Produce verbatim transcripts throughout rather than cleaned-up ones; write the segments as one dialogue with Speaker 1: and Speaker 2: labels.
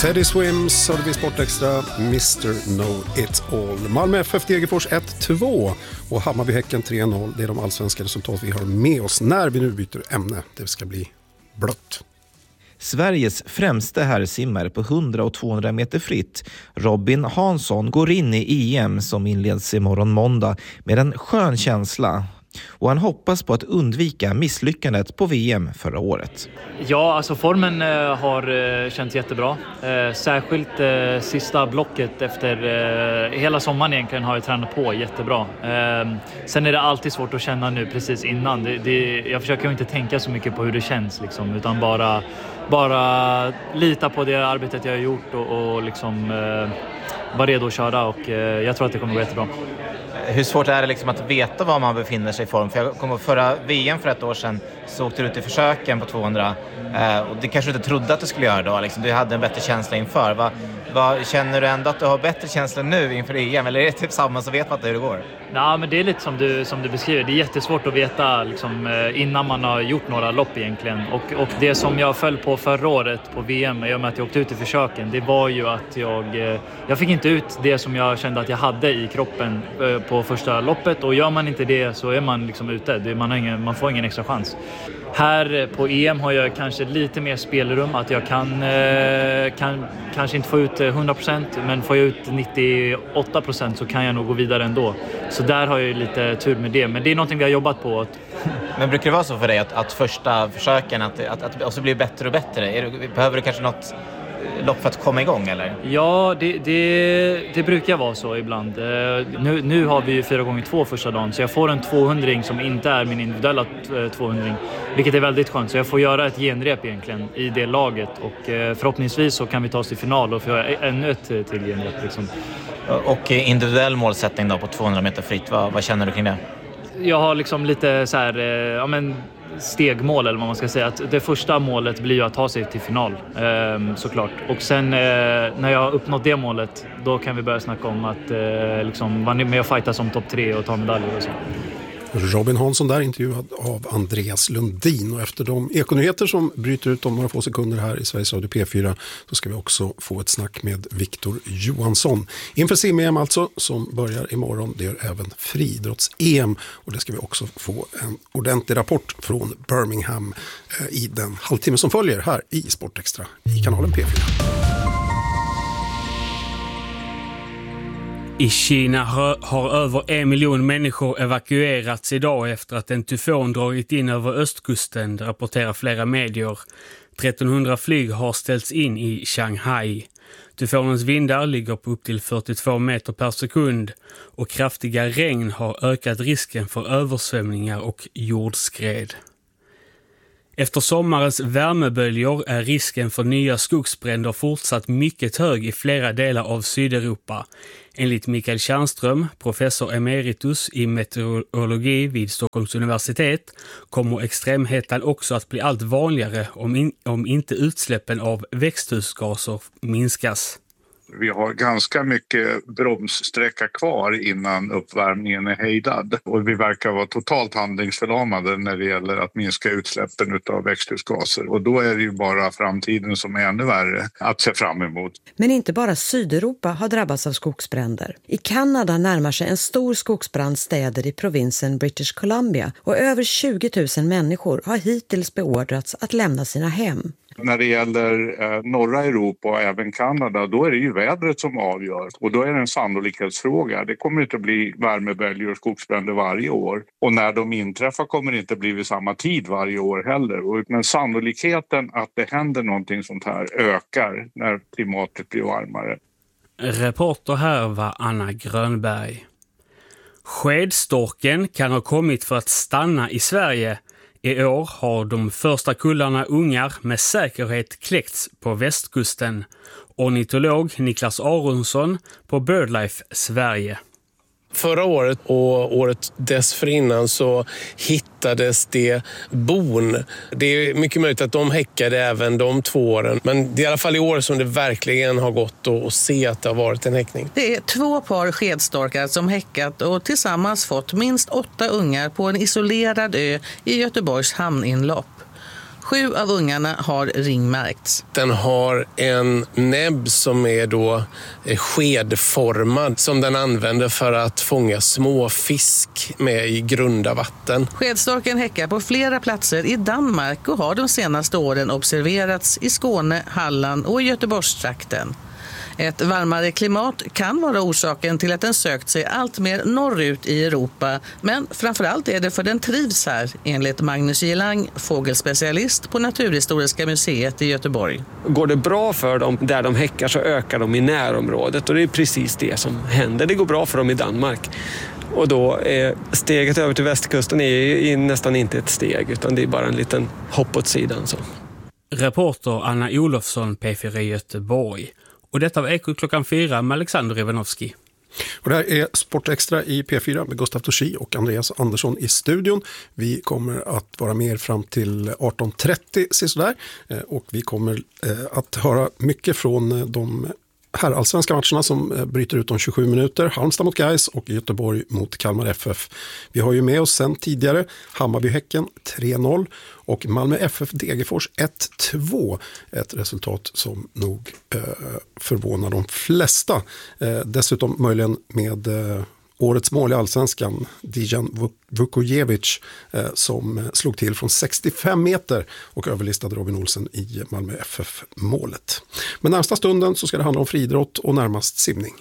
Speaker 1: Teddy Swims och det blir Sportextra, mister Know It All. Malmö F F Degerfors ett två och Hammarby-Häcken tre noll. Det är de allsvenska resultat vi har med oss när vi nu byter ämne. Det ska bli blött.
Speaker 2: Sveriges främste herrsimmare på hundra och tvåhundra meter fritt, Robin Hansson, går in i E M som inleds imorgon måndag med en skön känsla. Och han hoppas på att undvika misslyckandet på V M förra året.
Speaker 3: Ja, alltså formen eh, har eh, känts jättebra. Eh, särskilt eh, sista blocket efter eh, hela sommaren egentligen har jag tränat på jättebra. Eh, sen är det alltid svårt att känna nu precis innan. Det, det, jag försöker inte tänka så mycket på hur det känns liksom, utan bara, bara lita på det arbetet jag har gjort och, och liksom, eh, vara redo att köra. Och, eh, jag tror att det kommer gå jättebra.
Speaker 4: Hur svårt är det liksom att veta var man befinner sig i form? För jag kommer förra V M för ett år sedan så åkte du ut i försöken på tvåhundra eh, och det kanske du inte trodde att du skulle göra då. Liksom. Du hade en bättre känsla inför. Va, va, känner du ändå att du har bättre känsla nu inför E M? Eller är det typ samma så vet man inte hur det går?
Speaker 3: Ja, men det är lite som du, som du beskriver. Det är jättesvårt att veta liksom, innan man har gjort några lopp egentligen. Och, och det som jag föll på förra året på V M, i och med att jag åkte ut i försöken, det var ju att jag, jag fick inte ut det som jag kände att jag hade i kroppen på första loppet. Och gör man inte det så är man liksom ute. Man, har ingen, man får ingen extra chans. Här på E M har jag kanske lite mer spelrum, att jag kan, kan kanske inte få ut hundra procent, men får jag ut nittioåtta procent så kan jag nog gå vidare ändå. Så där har jag ju lite tur med det, men det är någonting vi har jobbat på.
Speaker 4: Men brukar det vara så för dig att, att första försöken att, att, att också blir bättre och bättre? Är det, behöver du kanske något lopp för att komma igång eller?
Speaker 3: Ja, det, det, det brukar vara så ibland. Nu, nu har vi ju fyra gånger två första dagen, så jag får en tvåhundring som inte är min individuella tvåhundring, vilket är väldigt skönt. Så jag får göra ett genrep egentligen i det laget och förhoppningsvis så kan vi ta oss till final och få göra ännu ett till genrep liksom.
Speaker 4: Och individuell målsättning då på tvåhundra meter fritt, vad, vad känner du kring det?
Speaker 3: Jag har liksom lite så här, ja men stegmål eller vad man ska säga. Att det första målet blir ju att ta sig till final, eh, såklart. Och sen eh, när jag har uppnått det målet, då kan vi börja snacka om att eh, liksom, vara med och fighta som topp tre och ta medaljer och så.
Speaker 1: Robin Hansson där, intervjuad av Andreas Lundin. Och efter de ekonyheter som bryter ut om några få sekunder här i Sveriges Radio P fyra så ska vi också få ett snack med Viktor Johansson. Inför sim-E M alltså, som börjar imorgon. Det gör även friidrotts-E M. Och det ska vi också få en ordentlig rapport från Birmingham eh, i den halvtimme som följer här i Sportextra i kanalen P fyra.
Speaker 5: I Kina har över en miljon människor evakuerats idag efter att en tyfon dragit in över östkusten, rapporterar flera medier. trettonhundra flyg har ställts in i Shanghai. Tyfonens vindar ligger på upp till fyrtiotvå meter per sekund och kraftiga regn har ökat risken för översvämningar och jordskred. Efter sommarens värmeböljor är risken för nya skogsbränder fortsatt mycket hög i flera delar av Sydeuropa. Enligt Mikael Tjärnström, professor emeritus i meteorologi vid Stockholms universitet, kommer extremhetan också att bli allt vanligare om, in, om inte utsläppen av växthusgaser minskas.
Speaker 6: Vi har ganska mycket bromssträcka kvar innan uppvärmningen är hejdad. Och vi verkar vara totalt handlingsförlamade när det gäller att minska utsläppen av växthusgaser. Och då är det ju bara framtiden som är ännu värre att se fram emot.
Speaker 7: Men inte bara Sydeuropa har drabbats av skogsbränder. I Kanada närmar sig en stor skogsbrand städer i provinsen British Columbia. Och över tjugo tusen människor har hittills beordrats att lämna sina hem.
Speaker 6: När det gäller eh, norra Europa och även Kanada, då är det ju vädret som avgör. Och då är det en sannolikhetsfråga. Det kommer inte att bli värmeböljor och skogsbränder varje år. Och när de inträffar kommer det inte bli vid samma tid varje år heller. Men sannolikheten att det händer någonting sånt här ökar när klimatet blir varmare.
Speaker 5: Reporter här var Anna Grönberg. Skedstorken kan ha kommit för att stanna i Sverige. I år har de första kullarna ungar med säkerhet kläckts på västkusten. Ornitolog Niklas Aronsson på BirdLife Sverige.
Speaker 8: Förra året och året dessförinnan så hittades det bon. Det är mycket möjligt att de häckade även de två åren. Men det är i alla fall i år som det verkligen har gått att se att det har varit en häckning.
Speaker 9: Det är två par skedstorkar som häckat och tillsammans fått minst åtta ungar på en isolerad ö i Göteborgs hamninlopp. Sju av ungarna har ringmärkts.
Speaker 8: Den har en näbb som är då skedformad som den använder för att fånga små fisk med i grunda vatten.
Speaker 9: Skedstorken häckar på flera platser i Danmark och har de senaste åren observerats i Skåne, Halland och Göteborgstrakten. Ett varmare klimat kan vara orsaken till att den sökt sig allt mer norrut i Europa, men framförallt är det för den trivs här, enligt Magnus Gillang, fågelspecialist på Naturhistoriska museet i Göteborg.
Speaker 10: Går det bra för dem där de häckar så ökar de i närområdet, och det är precis det som händer. Det går bra för dem i Danmark. Och då är steget över till västkusten är nästan inte ett steg, utan det är bara en liten hopp åt sidan. Så.
Speaker 5: Reporter Anna Olofsson, P fyra Göteborg. Och detta var Eko klockan fyra med Alexander Ivanovski.
Speaker 1: Och det här är Sportextra i P fyra med Gustav Torsi och Andreas Andersson i studion. Vi kommer att vara med fram till arton trettio sådär, och vi kommer att höra mycket från de här allsvenska matcherna som bryter ut om tjugosju minuter. Halmstad mot Gais och Göteborg mot Kalmar F F. Vi har ju med oss sen tidigare Hammarby-Häcken tre noll och Malmö F F Degerfors ett två. Ett resultat som nog eh, förvånar de flesta. Eh, dessutom möjligen med eh, årets mål i allsvenskan, Dijan Vukojevic, eh, som slog till från sextiofem meter och överlistade Robin Olsen i Malmö F F-målet. Men närmsta stunden så ska det handla om friidrott och närmast simning.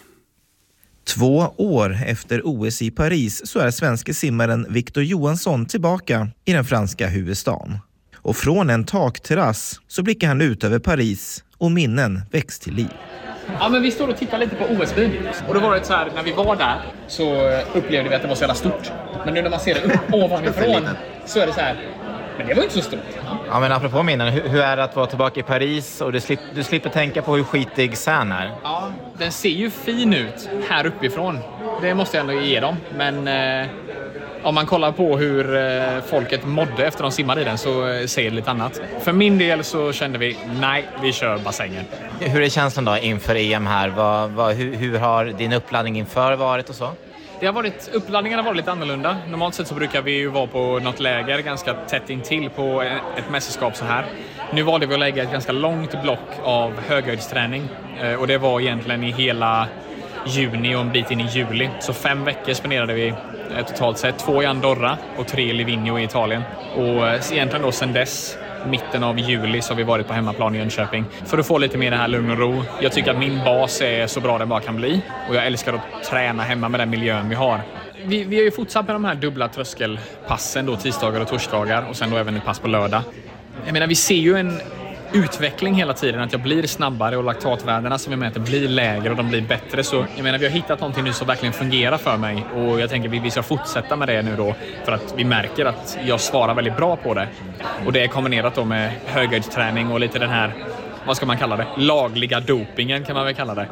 Speaker 2: Två år efter O S i Paris så är svenske simmaren Victor Johansson tillbaka i den franska huvudstaden. Och från en takterrass så blickar han ut över Paris och minnen väcks till liv.
Speaker 11: Ja, men vi står och tittar lite på O S-byn. Och då var det så här, när vi var där så upplevde vi att det var så jävla stort. Men nu när man ser det upp ovanifrån så är det så här, men det var inte så stort.
Speaker 4: Ja, men apropå minnen, hur, hur är det att vara tillbaka i Paris och du, slipp, du slipper tänka på hur skitig Seine är?
Speaker 11: Ja, den ser ju fin ut här uppifrån. Det måste jag ändå ge dem. Men eh, om man kollar på hur eh, folket mådde efter de simmade i den så eh, ser det lite annat. För min del så kände vi, nej, vi kör bassängen.
Speaker 4: Hur är känslan då inför E M här? Vad, vad, hur, hur har din uppladdning inför varit och så?
Speaker 11: Det har varit, uppladdningen har varit lite annorlunda. Normalt sett så brukar vi ju vara på något läger ganska tätt intill på ett mästerskap så här. Nu valde vi att lägga ett ganska långt block av höghöjdsträning. Och det var egentligen i hela juni och en bit in i juli. Så fem veckor spenderade vi totalt sett. Två i Andorra och tre i Livigno i Italien. Och egentligen då sedan dess, mitten av juli, så har vi varit på hemmaplan i Jönköping för att få lite mer det här lugn och ro. Jag tycker att min bas är så bra den bara kan bli och jag älskar att träna hemma med den miljön vi har. Vi, vi har ju fortsatt med de här dubbla tröskelpassen då, tisdagar och torsdagar, och sen då även ett pass på lördag. Jag menar, vi ser ju en utveckling hela tiden, att jag blir snabbare och laktatvärdena som jag mäter blir lägre och de blir bättre. Så jag menar, vi har hittat någonting nu som verkligen fungerar för mig och jag tänker att vi ska fortsätta med det nu då, för att vi märker att jag svarar väldigt bra på det. Och det är kombinerat då med höghöjdsträning och lite den här, vad ska man kalla det, lagliga dopingen kan man väl kalla det.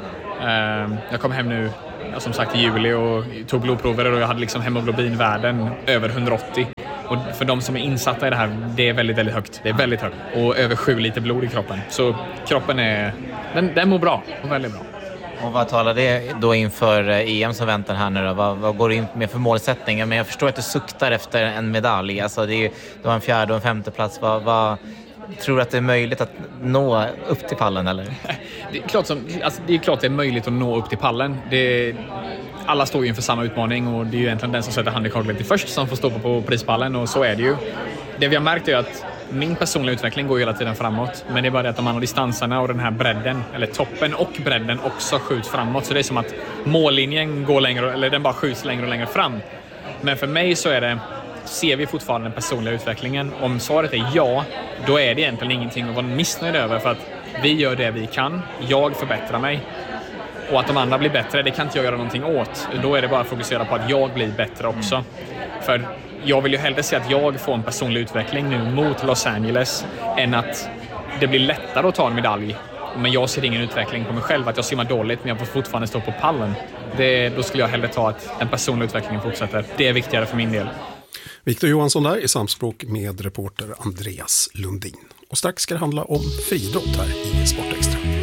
Speaker 11: Jag kom hem nu som sagt i juli och tog blodprover och jag hade liksom hemoglobinvärden över hundraåttio. Och för de som är insatta i det här, det är väldigt, väldigt högt. Det är väldigt högt. Och över sju liter blod i kroppen. Så kroppen är, den, den mår bra och väldigt bra.
Speaker 4: Och vad talar det då inför E M som väntar här nu då? Vad, vad går du in med för målsättningar? Men jag förstår att du suktar efter en medalj. Alltså det är, du har en fjärde och en femte plats. Vad, vad, tror du att det är möjligt att nå upp till pallen eller?
Speaker 11: Det är klart, som, alltså det är klart det är möjligt att nå upp till pallen. Det Alla står ju inför samma utmaning och det är ju egentligen den som sätter handen i kaklet först som får stå på prispallen, och så är det ju. Det vi har märkt är att min personliga utveckling går hela tiden framåt, men det är bara det att de andra distanserna och den här bredden, eller toppen och bredden också skjuts framåt. Så det är som att mållinjen går längre, eller den bara skjuts längre och längre fram. Men för mig så är det, ser vi fortfarande den personliga utvecklingen. Om svaret är ja, då är det egentligen ingenting att vara missnöjd över, för att vi gör det vi kan. Jag förbättrar mig. Och att de andra blir bättre, det kan inte jag göra någonting åt. Då är det bara att fokusera på att jag blir bättre också. För jag vill ju hellre se att jag får en personlig utveckling nu mot Los Angeles än att det blir lättare att ta en medalj. Men jag ser ingen utveckling på mig själv, att jag simmar dåligt men jag får fortfarande stå på pallen. Det, då skulle jag hellre ta att den personliga utvecklingen fortsätter. Det är viktigare för min del.
Speaker 1: Victor Johansson där i samspråk med reporter Andreas Lundin. Och strax ska det handla om friidrott här i Sportextra.